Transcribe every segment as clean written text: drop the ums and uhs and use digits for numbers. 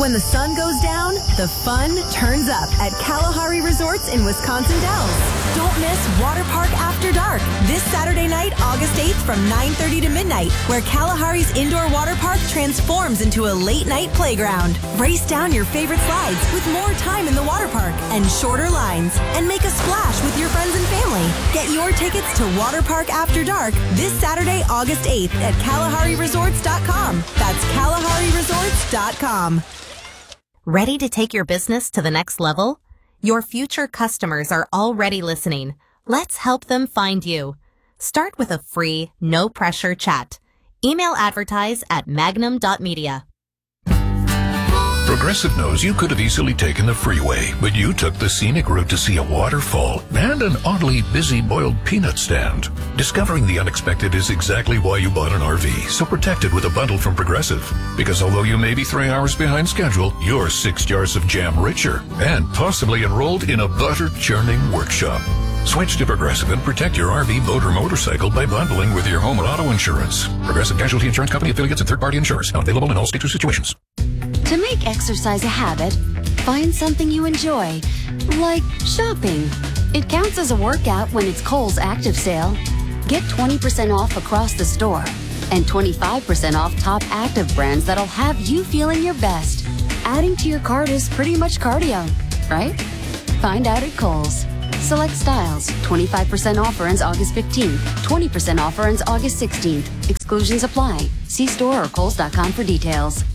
When the sun goes down, the fun turns up at Kalahari Resorts in Wisconsin Dells. Don't miss Water Park After Dark this Saturday night, August 8th from 9:30 to midnight, where Kalahari's indoor water park transforms into a late-night playground. Race down your favorite slides with more time in the water park and shorter lines, and make a splash with your friends and family. Get your tickets to Water Park After Dark this Saturday, August 8th at KalahariResorts.com. That's KalahariResorts.com. Ready to take your business to the next level? Your future customers are already listening. Let's help them find you. Start with a free, no-pressure chat. Email advertise at magnum.media. Progressive knows you could have easily taken the freeway, but you took the scenic route to see a waterfall and an oddly busy boiled peanut stand. Discovering the unexpected is exactly why you bought an RV, so protect it with a bundle from Progressive. Because although you may be 3 hours behind schedule, you're 6 jars of jam richer and possibly enrolled in a butter-churning workshop. Switch to Progressive and protect your RV, boat, or motorcycle by bundling with your home and auto insurance. Progressive Casualty Insurance Company affiliates and third-party insurers. Not available in all states or situations. To make exercise a habit, find something you enjoy, like shopping. It counts as a workout when it's Kohl's Active Sale. Get 20% off across the store and 25% off top active brands that'll have you feeling your best. Adding to your cart is pretty much cardio, right? Find out at Kohl's. Select styles. 25% offer ends August 15th. 20% offer ends August 16th. Exclusions apply. See store or Kohls.com for details.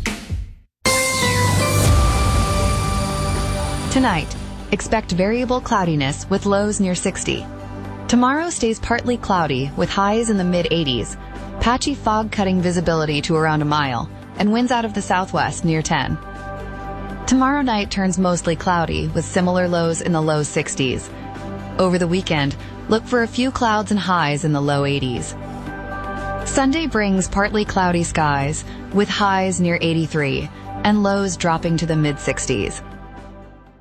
Tonight, expect variable cloudiness with lows near 60. Tomorrow stays partly cloudy with highs in the mid-80s. Patchy fog-cutting visibility to around a mile and winds out of the southwest near 10. Tomorrow night turns mostly cloudy with similar lows in the low 60s. Over the weekend, look for a few clouds and highs in the low 80s. Sunday brings partly cloudy skies with highs near 83 and lows dropping to the mid-60s.